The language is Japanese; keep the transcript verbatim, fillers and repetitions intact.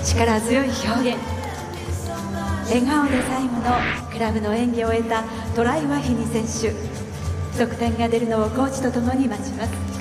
力強い表現、笑顔で最後のクラブの演技を終えたトライワヒニ選手、得点が出るのをコーチとともに待ちます。